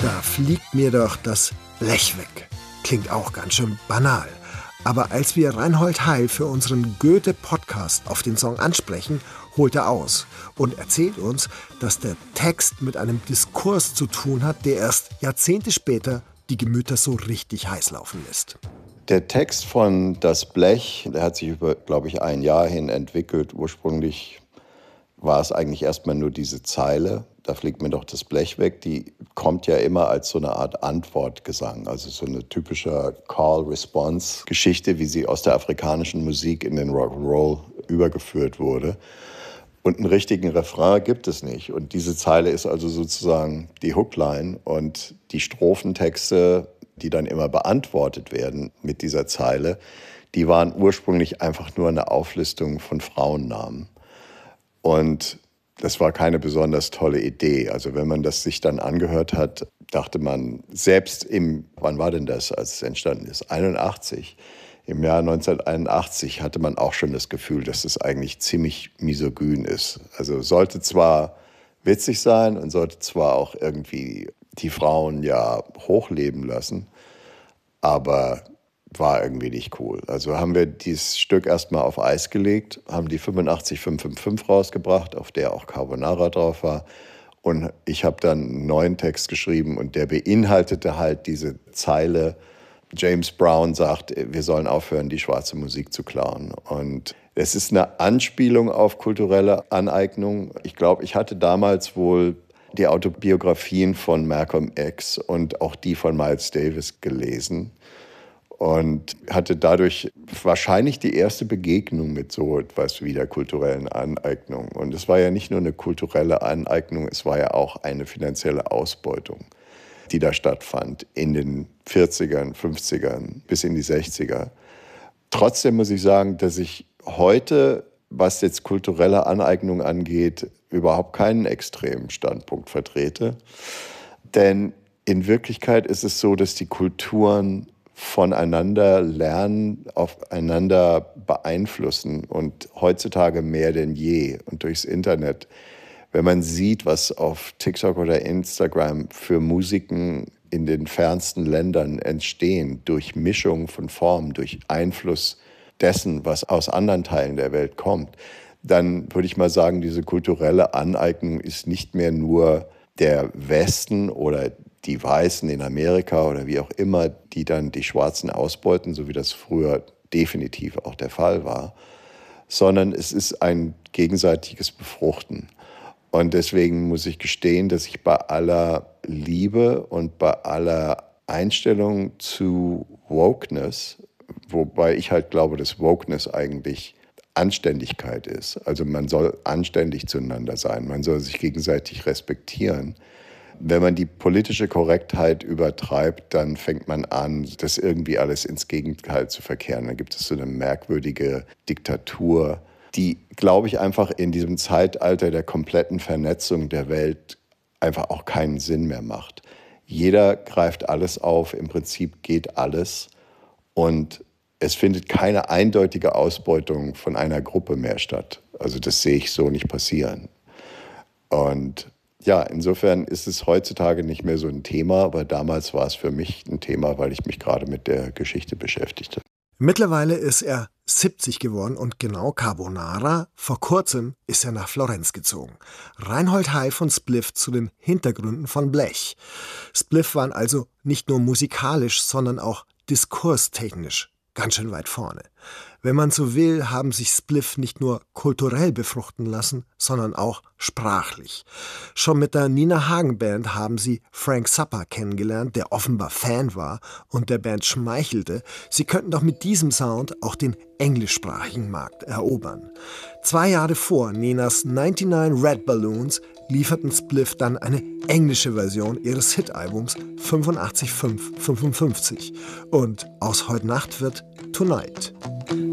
Da fliegt mir doch das Blech weg. Klingt auch ganz schön banal. Aber als wir Reinhold Heil für unseren Goethe-Podcast auf den Song ansprechen, holt er aus und erzählt uns, dass der Text mit einem Diskurs zu tun hat, der erst Jahrzehnte später die Gemüter so richtig heiß laufen lässt. Der Text von Das Blech, der hat sich über, glaube ich, ein Jahr hin entwickelt. Ursprünglich war es eigentlich erstmal nur diese Zeile, da fliegt mir doch das Blech weg, die kommt ja immer als so eine Art Antwortgesang, also so eine typische Call-Response-Geschichte, wie sie aus der afrikanischen Musik in den Rock'n'Roll übergeführt wurde. Und einen richtigen Refrain gibt es nicht. Und diese Zeile ist also sozusagen die Hookline und die Strophentexte, die dann immer beantwortet werden mit dieser Zeile, die waren ursprünglich einfach nur eine Auflistung von Frauennamen. Und das war keine besonders tolle Idee. Also wenn man das sich dann angehört hat, dachte man, selbst wann war denn das, als es entstanden ist? 81. Im Jahr 1981 hatte man auch schon das Gefühl, dass es eigentlich ziemlich misogyn ist. Also sollte zwar witzig sein und sollte zwar auch irgendwie die Frauen ja hochleben lassen, aber war irgendwie nicht cool. Also haben wir dieses Stück erstmal auf Eis gelegt, haben die 85555 rausgebracht, auf der auch Carbonara drauf war. Und ich habe dann einen neuen Text geschrieben und der beinhaltete halt diese Zeile, James Brown sagt, wir sollen aufhören, die schwarze Musik zu klauen. Und es ist eine Anspielung auf kulturelle Aneignung. Ich glaube, ich hatte damals wohl die Autobiografien von Malcolm X und auch die von Miles Davis gelesen und hatte dadurch wahrscheinlich die erste Begegnung mit so etwas wie der kulturellen Aneignung. Und es war ja nicht nur eine kulturelle Aneignung, es war ja auch eine finanzielle Ausbeutung, die da stattfand in den 40ern, 50ern bis in die 60er. Trotzdem muss ich sagen, dass ich heute, was jetzt kulturelle Aneignung angeht, überhaupt keinen extremen Standpunkt vertrete. Denn in Wirklichkeit ist es so, dass die Kulturen voneinander lernen, aufeinander beeinflussen und heutzutage mehr denn je und durchs Internet. Wenn man sieht, was auf TikTok oder Instagram für Musiken in den fernsten Ländern entstehen, durch Mischung von Formen, durch Einfluss dessen, was aus anderen Teilen der Welt kommt, dann würde ich mal sagen, diese kulturelle Aneignung ist nicht mehr nur der Westen oder die Weißen in Amerika oder wie auch immer, die dann die Schwarzen ausbeuten, so wie das früher definitiv auch der Fall war, sondern es ist ein gegenseitiges Befruchten. Und deswegen muss ich gestehen, dass ich bei aller Liebe und bei aller Einstellung zu Wokeness, wobei ich halt glaube, dass Wokeness eigentlich Anständigkeit ist. Also man soll anständig zueinander sein, man soll sich gegenseitig respektieren. Wenn man die politische Korrektheit übertreibt, dann fängt man an, das irgendwie alles ins Gegenteil zu verkehren. Dann gibt es so eine merkwürdige Diktatur, die, glaube ich, einfach in diesem Zeitalter der kompletten Vernetzung der Welt einfach auch keinen Sinn mehr macht. Jeder greift alles auf, im Prinzip geht alles und es findet keine eindeutige Ausbeutung von einer Gruppe mehr statt. Also das sehe ich so nicht passieren. Und ja, insofern ist es heutzutage nicht mehr so ein Thema, aber damals war es für mich ein Thema, weil ich mich gerade mit der Geschichte beschäftigte. Mittlerweile ist er 70 geworden und genau Carbonara, vor kurzem ist er nach Florenz gezogen. Reinhold Heil von Spliff zu den Hintergründen von Blech. Spliff waren also nicht nur musikalisch, sondern auch diskurstechnisch ganz schön weit vorne. Wenn man so will, haben sich Spliff nicht nur kulturell befruchten lassen, sondern auch sprachlich. Schon mit der Nina Hagen Band haben sie Frank Zappa kennengelernt, der offenbar Fan war und der Band schmeichelte, sie könnten doch mit diesem Sound auch den englischsprachigen Markt erobern. 2 Jahre vor Ninas 99 Red Balloons lieferten Spliff dann eine englische Version ihres Hit-Albums 85555 und aus Heut Nacht wird Tonight.